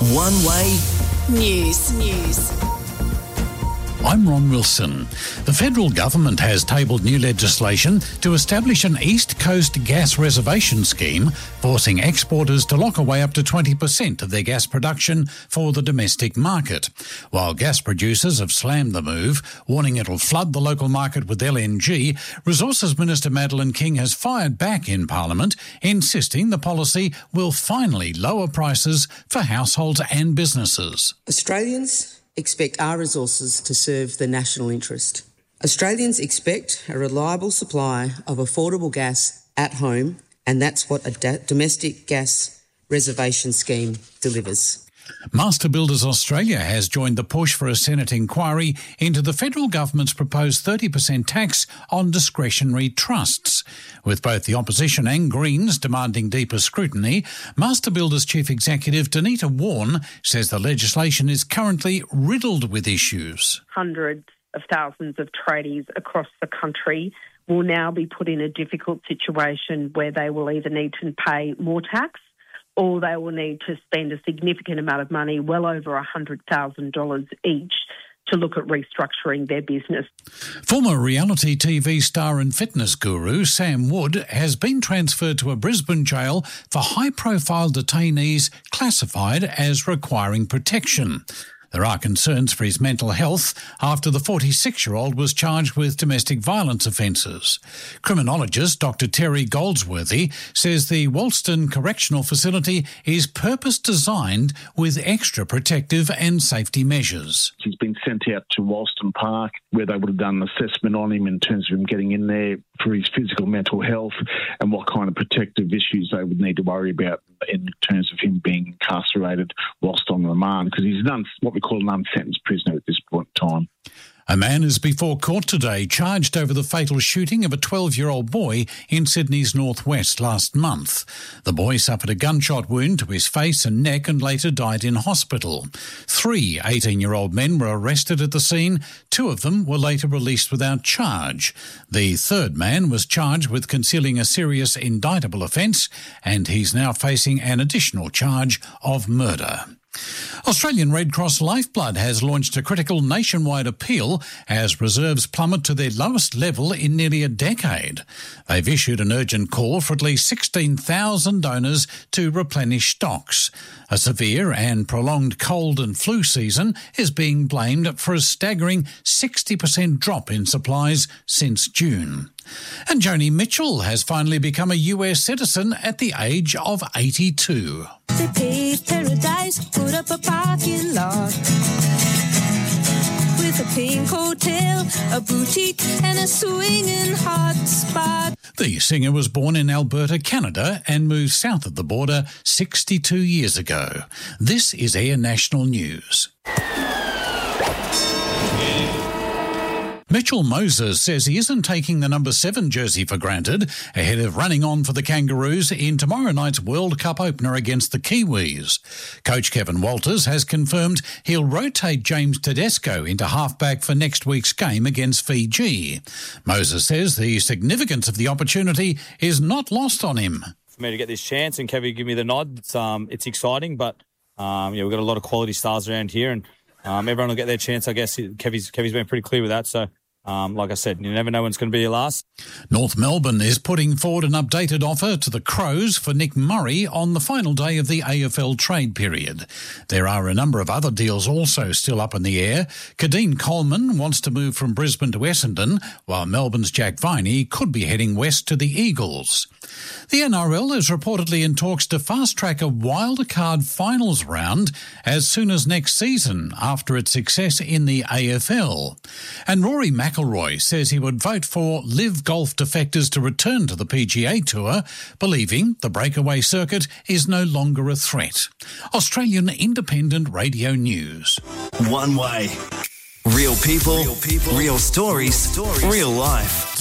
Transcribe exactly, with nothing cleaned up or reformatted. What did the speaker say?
One Way News. News. I'm Ron Wilson. The federal government has tabled new legislation to establish an East Coast gas reservation scheme, forcing exporters to lock away up to twenty percent of their gas production for the domestic market. While gas producers have slammed the move, warning it'll flood the local market with L N G, Resources Minister Madeleine King has fired back in Parliament, insisting the policy will finally lower prices for households and businesses. Australians expect our resources to serve the national interest. Australians expect a reliable supply of affordable gas at home, and that's what a da- domestic gas reservation scheme delivers. Master Builders Australia has joined the push for a Senate inquiry into the federal government's proposed thirty percent tax on discretionary trusts. With both the opposition and Greens demanding deeper scrutiny, Master Builders Chief Executive Danita Warne says the legislation is currently riddled with issues. Hundreds of thousands of tradies across the country will now be put in a difficult situation where they will either need to pay more tax or they will need to spend a significant amount of money, well over one hundred thousand dollars each, to look at restructuring their business. Former reality T V star and fitness guru Sam Wood has been transferred to a Brisbane jail for high-profile detainees classified as requiring protection. There are concerns for his mental health after the forty-six-year-old was charged with domestic violence offences. Criminologist Doctor Terry Goldsworthy says the Wolston Correctional Facility is purpose-designed with extra protective and safety measures. He's been sent out to Wolston Park where they would have done an assessment on him in terms of him getting in there for his physical mental health and what kind of protective issues they would need to worry about in terms of him being incarcerated whilst on remand, because he's an, what we call an unsentenced prisoner at this point in time. A man is before court today charged over the fatal shooting of a twelve-year-old boy in Sydney's northwest last month. The boy suffered a gunshot wound to his face and neck and later died in hospital. Three eighteen-year-old men were arrested at the scene. Two of them were later released without charge. The third man was charged with concealing a serious indictable offence, and he's now facing an additional charge of murder. Australian Red Cross Lifeblood has launched a critical nationwide appeal as reserves plummet to their lowest level in nearly a decade. They've issued an urgent call for at least sixteen thousand donors to replenish stocks. A severe and prolonged cold and flu season is being blamed for a staggering sixty percent drop in supplies since June. And Joni Mitchell has finally become a U S citizen at the age of eighty-two. They paved paradise, put up a parking lot with a pink hotel, a boutique and a swinging hot spot. The singer was born in Alberta, Canada and moved south of the border sixty-two years ago. This is Air National News. Mitchell Moses says he isn't taking the number seven jersey for granted ahead of running on for the Kangaroos in tomorrow night's World Cup opener against the Kiwis. Coach Kevin Walters has confirmed he'll rotate James Tedesco into halfback for next week's game against Fiji. Moses says the significance of the opportunity is not lost on him. For me to get this chance and Kevin give me the nod, it's, um, it's exciting, but um, yeah, we've got a lot of quality stars around here and um, everyone will get their chance, I guess. Kevy's, Kevy's been pretty clear with that, so... Um, like I said, you never know when it's going to be your last. North Melbourne is putting forward an updated offer to the Crows for Nick Murray on the final day of the A F L trade period. There are a number of other deals also still up in the air. Kadeen Coleman wants to move from Brisbane to Essendon, while Melbourne's Jack Viney could be heading west to the Eagles. The N R L is reportedly in talks to fast-track a wildcard finals round as soon as next season after its success in the A F L. And Rory McIlroy says he would vote for Live Golf defectors to return to the P G A Tour, believing the breakaway circuit is no longer a threat. Australian Independent Radio News. One Way. Real people, real, people, real stories, real stories, real life.